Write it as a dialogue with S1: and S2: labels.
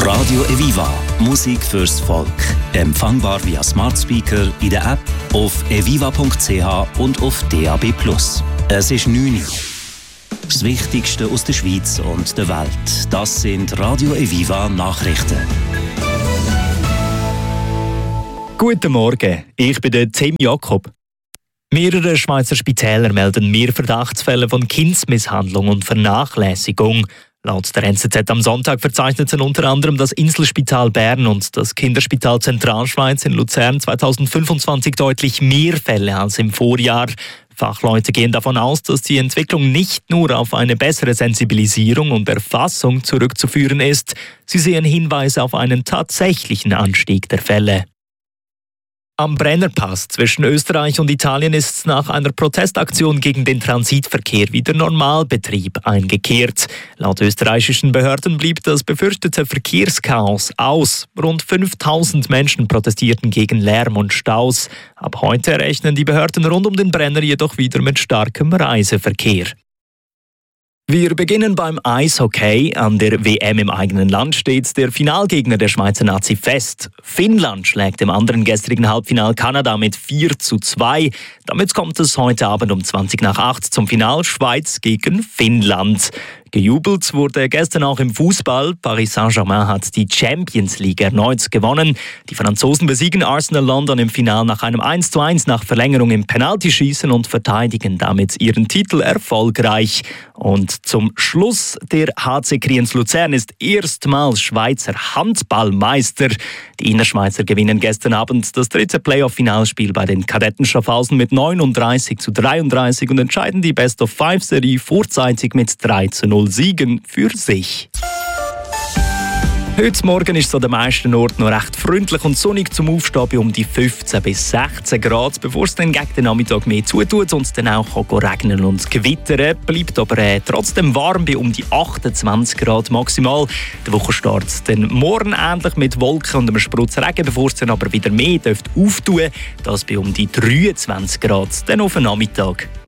S1: Radio Eviva. Musik fürs Volk. Empfangbar via Smart Speaker, in der App, auf eviva.ch und auf DAB+. Es ist 9 Uhr. Das Wichtigste aus der Schweiz und der Welt. Das sind Radio Eviva Nachrichten.
S2: Guten Morgen, ich bin der Tim Jakob. Mehrere Schweizer Spitäler melden mehr Verdachtsfälle von Kindsmisshandlung und Vernachlässigung. Laut der NZZ am Sonntag verzeichneten unter anderem das Inselspital Bern und das Kinderspital Zentralschweiz in Luzern 2025 deutlich mehr Fälle als im Vorjahr. Fachleute gehen davon aus, dass die Entwicklung nicht nur auf eine bessere Sensibilisierung und Erfassung zurückzuführen ist. Sie sehen Hinweise auf einen tatsächlichen Anstieg der Fälle. Am Brennerpass zwischen Österreich und Italien ist nach einer Protestaktion gegen den Transitverkehr wieder Normalbetrieb eingekehrt. Laut österreichischen Behörden blieb das befürchtete Verkehrschaos aus. Rund 5000 Menschen protestierten gegen Lärm und Staus. Ab heute rechnen die Behörden rund um den Brenner jedoch wieder mit starkem Reiseverkehr. Wir beginnen beim Eishockey. An der WM im eigenen Land steht der Finalgegner der Schweizer Nazi fest. Finnland schlägt im anderen gestrigen Halbfinal Kanada mit 4:2. Damit kommt es heute Abend um 7:20 zum Final Schweiz gegen Finnland. Gejubelt wurde gestern auch im Fußball. Paris Saint-Germain hat die Champions League erneut gewonnen. Die Franzosen besiegen Arsenal London im Finale nach einem 1:1 nach Verlängerung im Penaltyschießen und verteidigen damit ihren Titel erfolgreich. Und zum Schluss, der HC Kriens Luzern ist erstmals Schweizer Handballmeister. Die Innerschweizer gewinnen gestern Abend das 3. Playoff-Finalspiel bei den Kadetten Schaffhausen mit 39:33 und entscheiden die Best-of-5-Serie vorzeitig mit 3:0 Siegen für sich. Heute Morgen ist es an den meisten Orten noch recht freundlich und sonnig zum Aufstehen bei um die 15 bis 16 Grad. Bevor es dann gegen den Nachmittag mehr zutut und es dann auch regnen und gewittern, bleibt aber trotzdem warm bei um die 28 Grad maximal. Der Wochenstart dann morgen ähnlich mit Wolken und einem Sprutz Regen, bevor es dann aber wieder mehr auftun dürfte. Das bei um die 23 Grad dann auf den Nachmittag.